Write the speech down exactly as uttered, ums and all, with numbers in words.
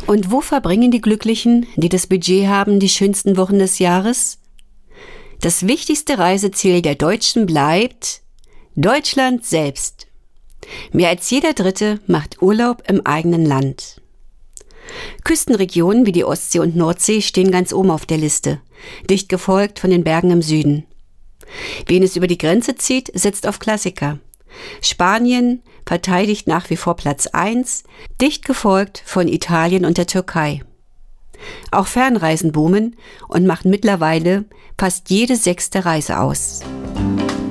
Und wo verbringen die Glücklichen, die das Budget haben, die schönsten Wochen des Jahres? Das wichtigste Reiseziel der Deutschen bleibt Deutschland selbst. Mehr als jeder Dritte macht Urlaub im eigenen Land. Küstenregionen wie die Ostsee und Nordsee stehen ganz oben auf der Liste, dicht gefolgt von den Bergen im Süden. Wen es über die Grenze zieht, setzt auf Klassiker. Spanien verteidigt nach wie vor Platz eins, dicht gefolgt von Italien und der Türkei. Auch Fernreisen boomen und machen mittlerweile fast jede sechste Reise aus.